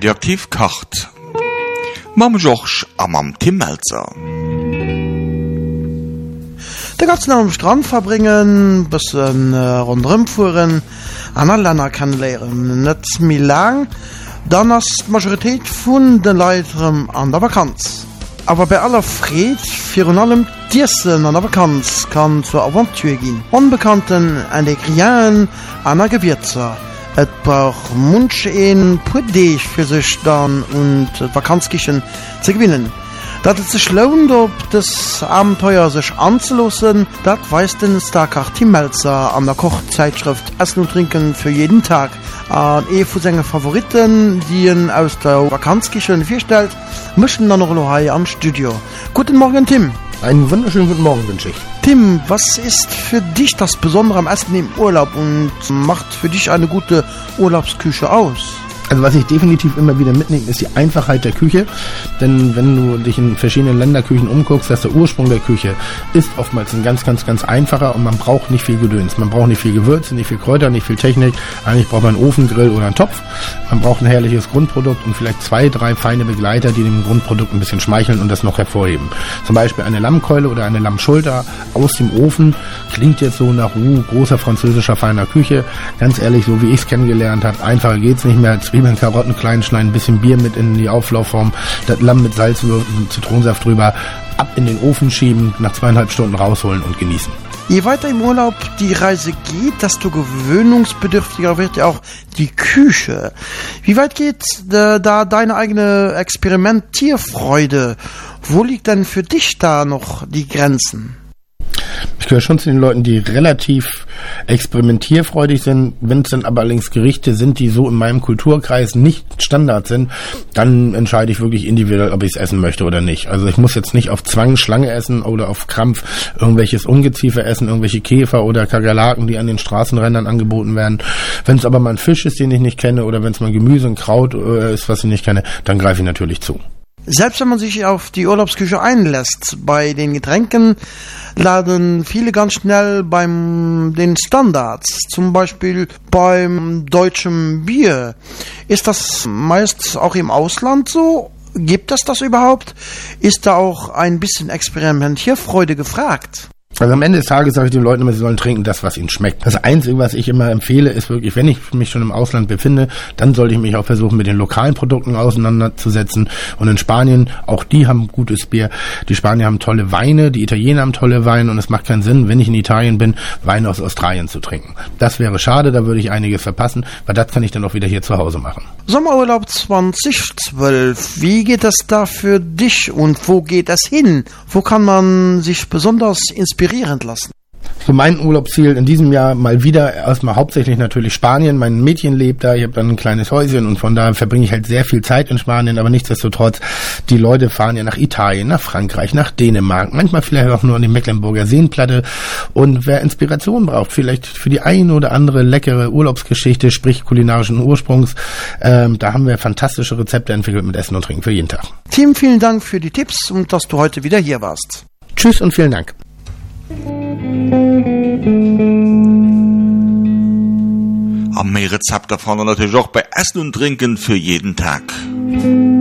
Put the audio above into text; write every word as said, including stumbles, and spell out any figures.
Radioaktiv kocht. Mam Joch am am Tim Melzer. Den ganzen Tag am Strand verbringen, bisschen äh, rundherum fuhren, andere Länder kennenlernen. Nicht mehr lang, dann ist die Majorität von den Leuten an der Vakanz. Aber bei aller Fried, für und allem Tiersen an der Vakanz kann zur Aventur gehen. Unbekannten Ingredienten an der Gewürze. Es braucht manch ein Pudding für sich dann und Vakanzküchen zu gewinnen. Dass es sich lohnt, ob das Abenteuer sich anzulassen, das weiß den Starker Tim Melzer an der Kochzeitschrift Essen und Trinken für jeden Tag. An eh von seinen Favoriten, die ihn aus der Vakanzküche vorstellt, mischen dann noch hier am Studio. Guten Morgen, Tim. Einen wunderschönen guten Morgen wünsche ich. Tim, was ist für dich das Besondere am Essen im Urlaub und macht für dich eine gute Urlaubsküche aus? Also was ich definitiv immer wieder mitnehme, ist die Einfachheit der Küche. Denn wenn du dich in verschiedenen Länderküchen umguckst, dass der Ursprung der Küche ist oftmals ein ganz, ganz, ganz einfacher und man braucht nicht viel Gedöns. Man braucht nicht viel Gewürze, nicht viel Kräuter, nicht viel Technik. Eigentlich braucht man einen Ofen, Grill oder einen Topf. Man braucht ein herrliches Grundprodukt und vielleicht zwei, drei feine Begleiter, die dem Grundprodukt ein bisschen schmeicheln und das noch hervorheben. Zum Beispiel eine Lammkeule oder eine Lammschulter aus dem Ofen. Klingt jetzt so nach uh, großer französischer feiner Küche. Ganz ehrlich, so wie ich es kennengelernt habe, einfacher geht's nicht mehr. Zwiebeln, Karotten klein schneiden, ein bisschen Bier mit in die Auflaufform, das Lamm mit Salz und Zitronensaft drüber, ab in den Ofen schieben, nach zweieinhalb Stunden rausholen und genießen. Je weiter im Urlaub die Reise geht, desto gewöhnungsbedürftiger wird ja auch die Küche. Wie weit geht äh, da deine eigene Experimentierfreude? Wo liegt denn für dich da noch die Grenzen? Ich gehöre schon zu den Leuten, die relativ experimentierfreudig sind. Wenn es dann aber allerdings Gerichte sind, die so in meinem Kulturkreis nicht Standard sind, dann entscheide ich wirklich individuell, ob ich es essen möchte oder nicht. Also ich muss jetzt nicht auf Zwang Schlange essen oder auf Krampf irgendwelches Ungeziefer essen, irgendwelche Käfer oder Kakerlaken, die an den Straßenrändern angeboten werden. Wenn es aber mal ein Fisch ist, den ich nicht kenne, oder wenn es mal Gemüse und Kraut äh, ist, was ich nicht kenne, dann greife ich natürlich zu. Selbst wenn man sich auf die Urlaubsküche einlässt, bei den Getränken laden viele ganz schnell beim den Standards, zum Beispiel beim deutschen Bier. Ist das meist auch im Ausland so? Gibt es das überhaupt? Ist da auch ein bisschen Experimentierfreude gefragt? Also am Ende des Tages sage ich den Leuten immer, sie sollen trinken das, was ihnen schmeckt. Das Einzige, was ich immer empfehle, ist wirklich, wenn ich mich schon im Ausland befinde, dann sollte ich mich auch versuchen, mit den lokalen Produkten auseinanderzusetzen. Und in Spanien, auch die haben gutes Bier. Die Spanier haben tolle Weine, die Italiener haben tolle Weine und es macht keinen Sinn, wenn ich in Italien bin, Wein aus Australien zu trinken. Das wäre schade, da würde ich einiges verpassen, weil das kann ich dann auch wieder hier zu Hause machen. Sommerurlaub zweitausendzwölf, wie geht das da für dich und wo geht das hin? Wo kann man sich besonders inspirieren lassen? So mein Urlaubsziel in diesem Jahr mal wieder erstmal hauptsächlich natürlich Spanien. Mein Mädchen lebt da, ich habe dann ein kleines Häuschen und von da verbringe ich halt sehr viel Zeit in Spanien, aber nichtsdestotrotz, die Leute fahren ja nach Italien, nach Frankreich, nach Dänemark, manchmal vielleicht auch nur an die Mecklenburger Seenplatte und wer Inspiration braucht, vielleicht für die eine oder andere leckere Urlaubsgeschichte, sprich kulinarischen Ursprungs, ähm, da haben wir fantastische Rezepte entwickelt mit Essen und Trinken für jeden Tag. Tim, vielen Dank für die Tipps und dass du heute wieder hier warst. Tschüss und vielen Dank. Am mehr Rezepte davon natürlich auch bei Essen und Trinken für jeden Tag.